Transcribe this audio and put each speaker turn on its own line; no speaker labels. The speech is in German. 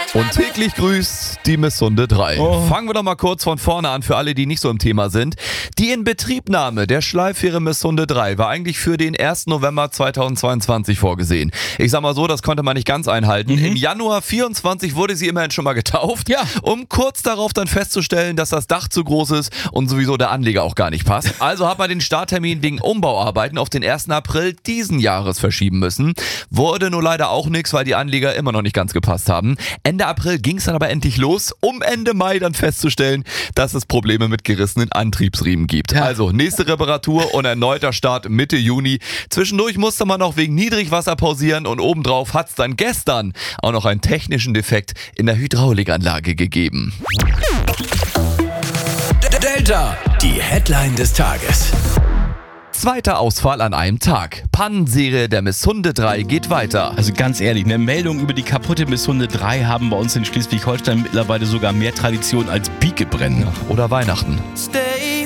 Und täglich grüßt die Missunde 3. Fangen wir doch mal kurz von vorne an für alle, die nicht so im Thema sind. Die Inbetriebnahme der Schleiffähre Missunde 3 war eigentlich für den 1. November 2022 vorgesehen. Ich sag mal so, das konnte man nicht ganz einhalten. Im Januar 24 wurde sie immerhin schon mal getauft, um kurz darauf dann festzustellen, dass das Dach zu groß ist und sowieso der Anleger auch gar nicht passt. Also hat man den Starttermin wegen Umbauarbeiten auf den 1. April diesen Jahres verschieben müssen. Wurde nur leider auch nichts, weil die Anleger immer noch nicht ganz gepasst haben. Ende April ging es dann aber endlich los, um Ende Mai dann festzustellen, dass es Probleme mit gerissenen Antriebsriemen gibt. Also nächste Reparatur und erneuter Start Mitte Juni. Zwischendurch musste man noch wegen Niedrigwasser pausieren und obendrauf hat es dann gestern auch noch einen technischen Defekt in der Hydraulikanlage gegeben.
Delta, die Headline des Tages.
Zweiter Ausfall an einem Tag. Pannenserie der Missunde 3 geht weiter.
Also ganz ehrlich, eine Meldung über die kaputte Missunde 3 haben bei uns in Schleswig-Holstein mittlerweile sogar mehr Tradition als Pikebrände.
Oder Weihnachten.
Stay